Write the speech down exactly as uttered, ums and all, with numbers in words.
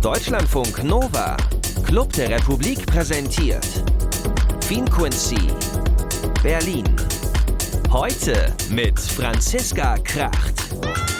Deutschlandfunk Nova, Club der Republik präsentiert Finquency, Berlin. Heute mit Franziska Kracht.